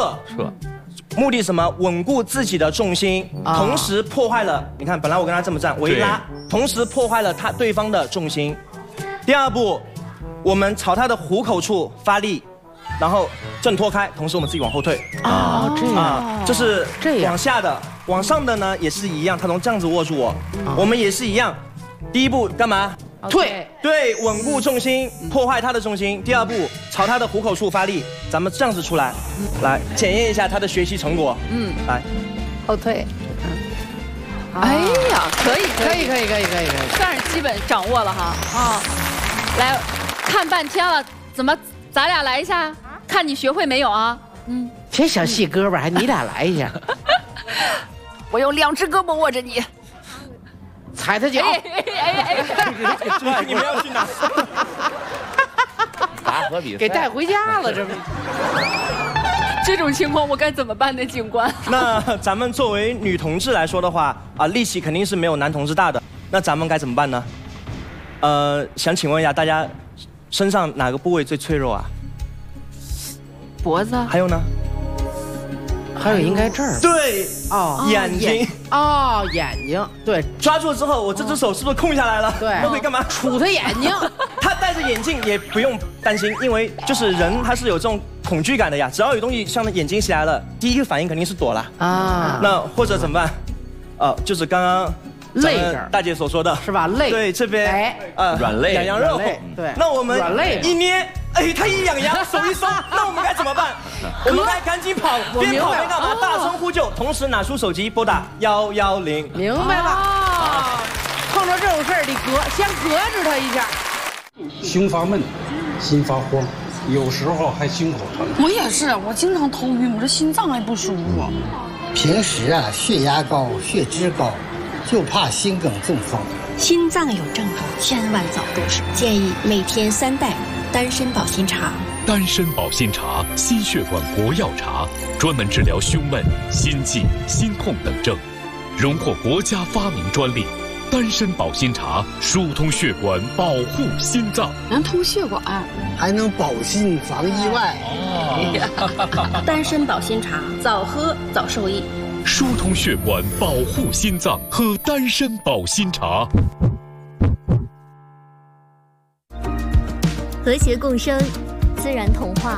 撤，目的什么？稳固自己的重心，同时破坏了。你看，本来我跟他这么站，我一拉，同时破坏了对方的重心。第二步，我们朝他的虎口处发力，然后挣脱开，同时我们自己往后退。 这样这是往下的，往上的呢也是一样，他从这样子握住我，我们也是一样。第一步干嘛？ 退， 对，稳固重心，破坏他的重心。第二步，朝他的虎口处发力，咱们这样子出来，来检验一下他的学习成果。来， 后退。 哎呀，可以， 算是基本掌握了哈。来看半天了，怎么咱俩来一下？看你学会没有啊？ 这小细胳膊，还你俩来一下。 我用2只胳膊握着你。 踩他脚， 你们要去哪？ 拔河比赛给带回家了，这不？ 这种情况我该怎么办呢，警官？ 那咱们作为女同志来说的话，力气肯定是没有男同志大的。那咱们该怎么办呢？想请问一下大家，身上哪个部位最脆弱啊？ 脖子。 还有呢？ 还有应该这儿。 对，眼睛。 眼睛。对， 抓住了之后，我这只手是不是空下来了？ 对。 我可以干嘛？ 杵他眼睛。 他戴着眼镜也不用担心，因为就是人他是有这种恐惧感的呀。只要有东西向他眼睛袭来了，第一个反应肯定是躲了。那或者怎么办？就是刚刚肋这儿， 大姐所说的是吧？肋。 对，这边软肋， 痒痒肉。 对。 那我们软肋一捏。他一痒痒，手一松，那我们该怎么办？我们该赶紧跑，边跑边干嘛？大声呼救，同时拿出手机拨打110。 明白了。碰到这种事儿，你先隔着他一下。 胸发闷，心发慌，有时候还心口疼。 我也是，我经常头晕，我这心脏也不舒服。 平时血压高、血脂高，就怕心梗中风。 心脏有症状，千万早重视。建议每天3袋丹参保心茶。 丹参保心茶，心血管国药茶，专门治疗胸闷、心悸、心痛等症，荣获国家发明专利。丹参保心茶疏通血管，保护心脏， 能通血管， 还能保心防意外。 丹参保心茶，早喝早受益。 疏通血管，保护心脏，喝丹参保心茶。 和谐共生，自然童话。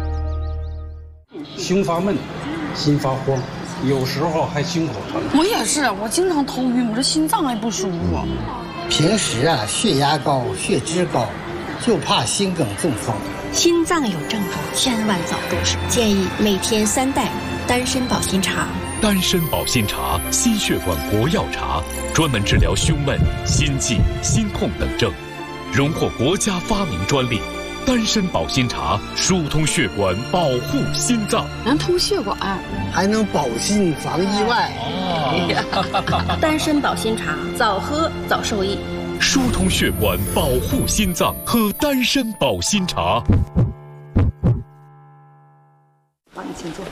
胸发闷，心发慌，有时候还心口疼。 我也是，我经常头晕，我这心脏也不舒服。 平时血压高、血脂高，就怕心梗中风。 心脏有症状，千万早重视。建议每天3袋丹参保心茶。 丹参保心茶，心血管国药茶，专门治疗胸闷、心悸、心痛等症，荣获国家发明专利。丹参保心茶疏通血管，保护心脏， 能通血管， 还能保心防意外。 丹参保心茶，早喝早受益。 疏通血管，保护心脏，喝丹参保心茶。 帮你请坐。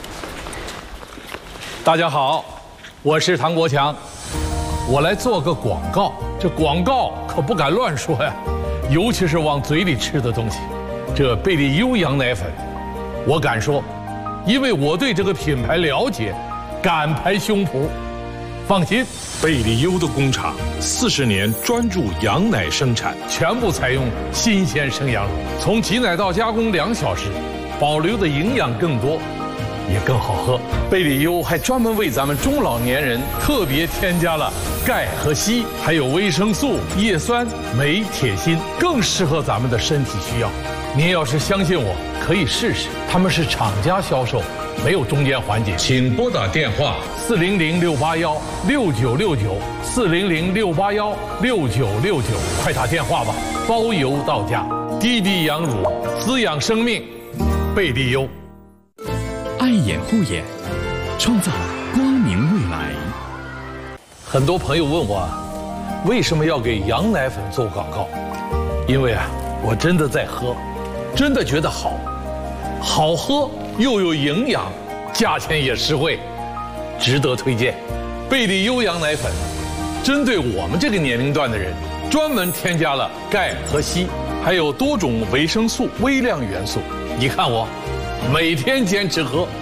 大家好，我是唐国强，我来做个广告。这广告可不敢乱说呀，尤其是往嘴里吃的东西。这贝利优羊奶粉，我敢说，因为我对这个品牌了解，敢拍胸脯。放心， 贝利优的工厂40年专注羊奶生产， 全部采用新鲜生羊乳，从挤奶到加工2小时，保留的营养更多，也更好喝。贝利优还专门为咱们中老年人特别添加了钙和硒，还有维生素、叶酸、镁、铁、锌，更适合咱们的身体需要。您要是相信我，可以试试。他们是厂家销售，没有中间环节。请拨打电话400-681-6969，400-681-6969，快打电话吧，包邮到家。滴滴羊乳，滋养生命，贝利优。 爱眼护眼，创造光明未来。 很多朋友问我，为什么要给羊奶粉做广告？因为我真的在喝，真的觉得好，好喝又有营养，价钱也实惠，值得推荐。贝利优羊奶粉，针对我们这个年龄段的人，专门添加了钙和硒，还有多种维生素、微量元素。你看我，每天坚持喝。